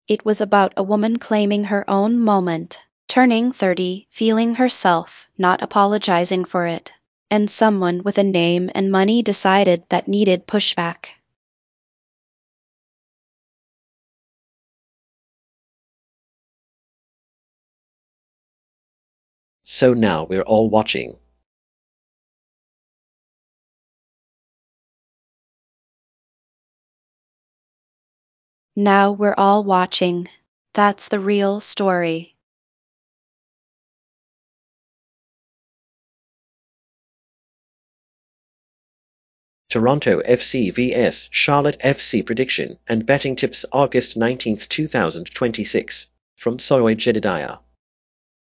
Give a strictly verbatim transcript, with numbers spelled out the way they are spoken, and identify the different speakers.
Speaker 1: It was about a woman claiming her own moment, turning thirty, feeling herself, not apologizing for it, and someone with a name and money decided that needed pushback.
Speaker 2: So now we're all watching.
Speaker 1: Now we're all watching. That's the real story.
Speaker 2: Toronto F C vs Charlotte F C prediction and betting tips August nineteenth two thousand twenty-six from Soy Jedediah.